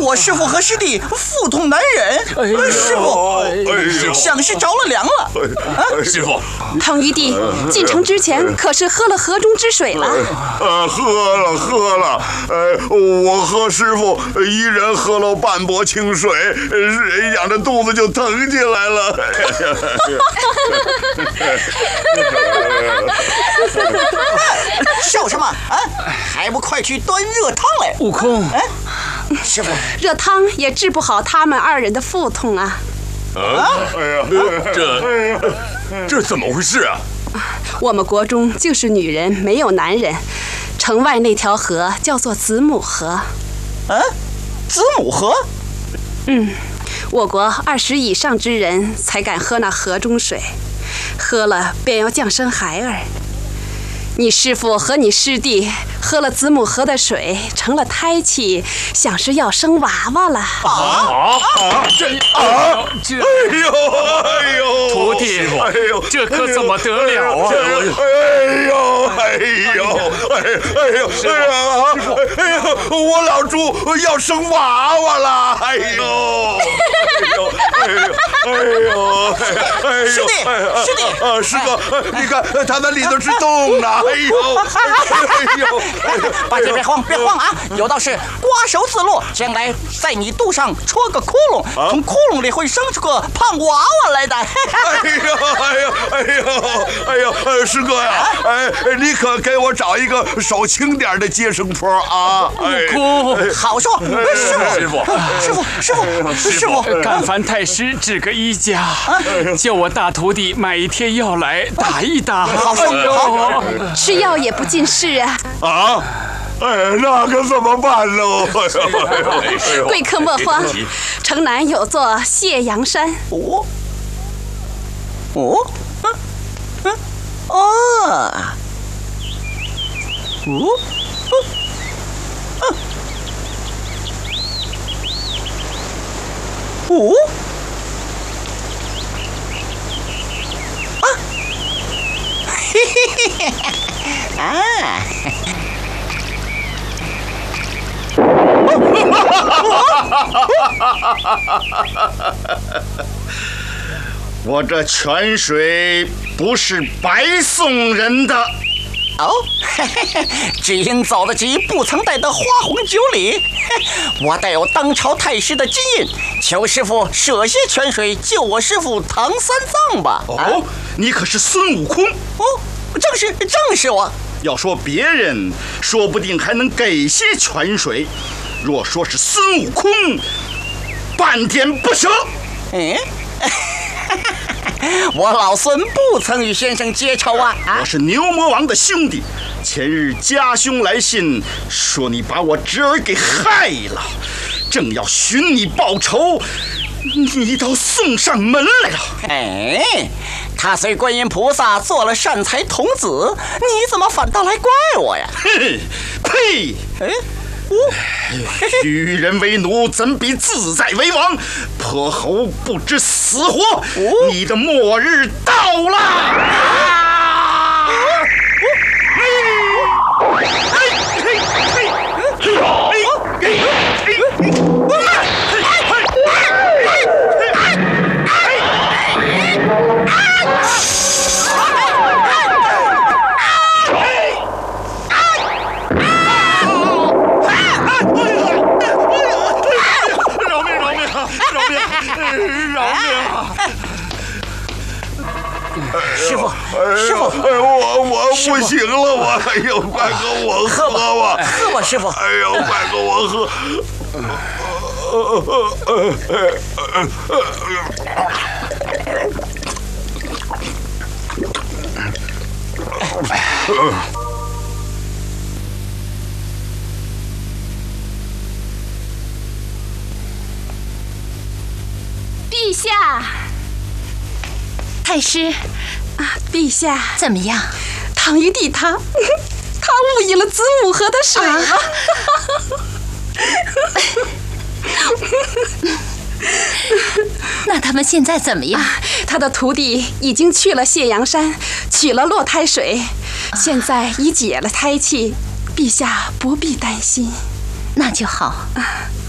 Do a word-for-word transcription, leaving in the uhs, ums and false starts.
我师父和师弟腹痛难忍，哎、师父、哎、像是着了凉了。 哎、师父， 唐玉帝进城之前可是喝了河中之水了？ 呃，喝了喝了，呃，我和师父一人喝了半钵清水，这样这肚子就疼起来了。 笑什么啊？还不快去端热汤来！ 悟空， 哎，师父， 热汤也治不好他们二人的腹痛啊！ 啊！哎呀， 这这怎么回事啊？ 我们国中就是女人，没有男人。城外那条河叫做子母河。 啊，子母河？ 嗯，我国二十以上之人才敢喝那河中水，喝了便要降生孩儿。你师父和你师弟喝了子母河的水，成了胎气，想是要生娃娃了。 啊啊！这啊这！ 哎呦哎呦！ 徒弟，哎呦，这可怎么得了啊？ 哎呦哎呦哎哎呦哎呀！哎呦，我老猪要生娃娃了！哎呦哎呦哎呦哎呦！ 师弟师弟啊，师哥，你看他那里头是洞呢！哎呦哎呦！ 八戒别慌别慌啊！有道是瓜熟自落，将来在你肚上戳个窟窿，从窟窿里会生出个胖娃娃来的。 哎呦哎呦哎呦哎呦！呃，师哥呀，哎，你可给我找一个手轻点的接生婆啊！ 悟空， 好说，师傅师傅师傅师傅师傅， 干烦太师指个医家，叫我大徒弟买一贴药来打一打。 好说好， 吃药也不尽事啊！ 啊，哎，那可怎么办喽？ 贵客莫慌，城南有座谢阳山。 哦哦嗯嗯哦哦嗯哦啊嘿嘿嘿嘿啊！ 我这泉水不是白送人的。 哦，只因走得急，不曾带得花红酒礼。我带有当朝太师的金印，求师傅舍些泉水救我师傅唐三藏吧。 哦，啊、你可是孙悟空？ 哦，正是正是我。 要说别人，说不定还能给些泉水；若说是孙悟空，半点不舍。 嗯。我老孙不曾与先生结仇啊！ 我是牛魔王的兄弟，前日家兄来信说你把我侄儿给害了，正要寻你报仇，你倒送上门来了。 哎，他随观音菩萨做了善财童子，你怎么反倒来怪我呀？ 嘿，呸！ 哎。 与人为奴，怎比自在为王？泼猴不知死活，哦、你的末日到了！啊师傅，师傅， 哎，我我不行了，我哎呦，快给我喝吧， 喝吧，师傅。 哎呦，快给我喝。 陛下。太师，啊，陛下， 怎么样？ 唐玉帝他，他误饮了子母河的水了。啊、 那他们现在怎么样？ 啊、他的徒弟已经去了谢阳山，取了落胎水，啊、现在已解了胎气，陛下不必担心。 那就好。 啊